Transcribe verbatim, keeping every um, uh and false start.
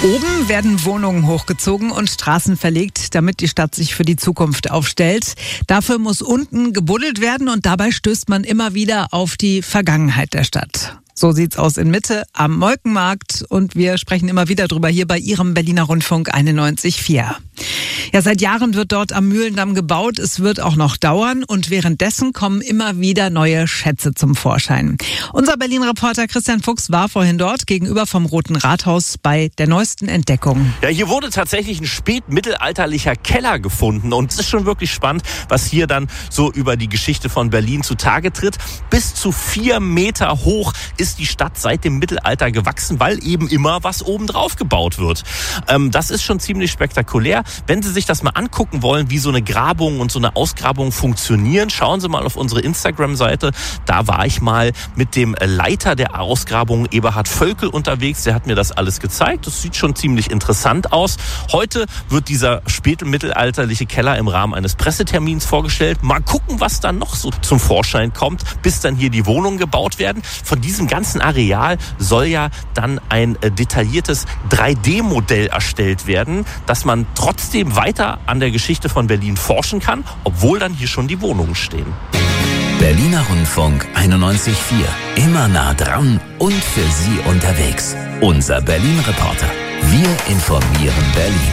Oben werden Wohnungen hochgezogen und Straßen verlegt, damit die Stadt sich für die Zukunft aufstellt. Dafür muss unten gebuddelt werden und dabei stößt man immer wieder auf die Vergangenheit der Stadt. So sieht's aus in Mitte am Molkenmarkt und wir sprechen immer wieder drüber hier bei Ihrem Berliner Rundfunk einundneunzig Komma vier. Ja, seit Jahren wird dort am Mühlendamm gebaut. Es wird auch noch dauern und währenddessen kommen immer wieder neue Schätze zum Vorschein. Unser Berlin-Reporter Christian Fuchs war vorhin dort gegenüber vom Roten Rathaus bei der neuesten Entdeckung. Ja, hier wurde tatsächlich ein spätmittelalterlicher Keller gefunden und es ist schon wirklich spannend, was hier dann so über die Geschichte von Berlin zutage tritt. Bis zu vier Meter hoch ist die Stadt seit dem Mittelalter gewachsen, weil eben immer was obendrauf gebaut wird. Ähm, das ist schon ziemlich spektakulär. Wenn Sie sich das mal angucken wollen, wie so eine Grabung und so eine Ausgrabung funktionieren, schauen Sie mal auf unsere Instagram-Seite. Da war ich mal mit dem Leiter der Ausgrabung, Eberhard Völkel, unterwegs. Der hat mir das alles gezeigt. Das sieht schon ziemlich interessant aus. Heute wird dieser spätmittelalterliche Keller im Rahmen eines Pressetermins vorgestellt. Mal gucken, was dann noch so zum Vorschein kommt, bis dann hier die Wohnungen gebaut werden. Von diesem ganzen Areal soll ja dann ein detailliertes drei D Modell erstellt werden, dass man trotzdem weiter an der Geschichte von Berlin forschen kann, obwohl dann hier schon die Wohnungen stehen. Berliner Rundfunk einundneunzig Komma vier. Immer nah dran und für Sie unterwegs. Unser Berlin-Reporter. Wir informieren Berlin.